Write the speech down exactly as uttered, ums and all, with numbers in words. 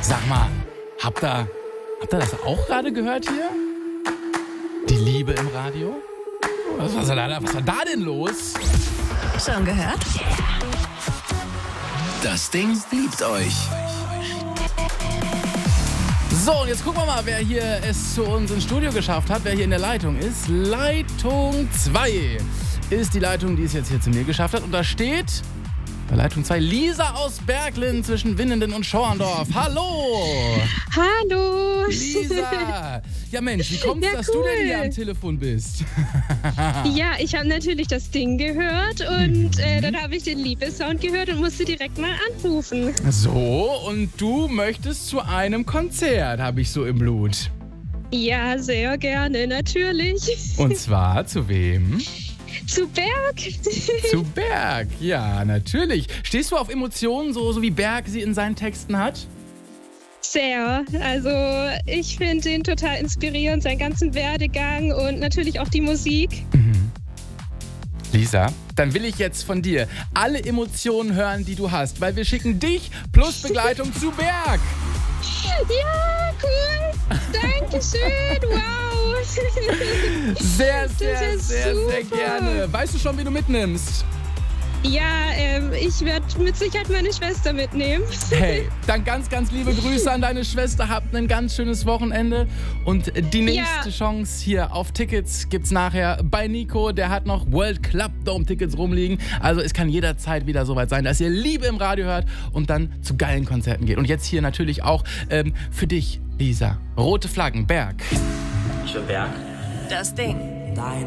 Sag mal, habt ihr, habt ihr das auch gerade gehört hier? Die Liebe im Radio? Was, was, war da, was war da denn los? Schon gehört? Das Ding liebt euch. So, und jetzt gucken wir mal, wer hier es zu uns ins Studio geschafft hat, wer hier in der Leitung ist. Leitung zwei ist die Leitung, die es jetzt hier zu mir geschafft hat. Und da steht bei Leitung zwei Lisa aus Berglin zwischen Winnenden und Schorndorf. Hallo! Hallo! Lisa! Ja Mensch, wie kommt es, ja, dass cool. du denn hier am Telefon bist? Ja, ich habe natürlich das Ding gehört und äh, dann habe ich den Liebessound gehört und musste direkt mal anrufen. So, und du möchtest zu einem Konzert, habe ich so im Blut. Ja, sehr gerne, natürlich. Und zwar zu wem? Zu Berg. Zu Berg, ja, natürlich. Stehst du auf Emotionen, so, so wie Berg sie in seinen Texten hat? Sehr. Also ich finde ihn total inspirierend, seinen ganzen Werdegang und natürlich auch die Musik. Mhm. Lisa, dann will ich jetzt von dir alle Emotionen hören, die du hast, weil wir schicken dich plus Begleitung zu Berg. Ja, cool. Dankeschön. Wow. Sehr, sehr, Das ist sehr, sehr super. gerne. Weißt du schon, wie du mitnimmst? Ja, ähm, ich werde mit Sicherheit meine Schwester mitnehmen. Hey, dann ganz, ganz liebe Grüße an deine Schwester. Habt ein ganz schönes Wochenende. Und die nächste Ja. Chance hier auf Tickets gibt's nachher bei Nico. Der hat noch World Club Dome Tickets rumliegen. Also es kann jederzeit wieder soweit sein, dass ihr Liebe im Radio hört und dann zu geilen Konzerten geht. Und jetzt hier natürlich auch ähm, für dich, Lisa. Rote Flaggen, Berg. Ich bin Berg. Das Ding. Dein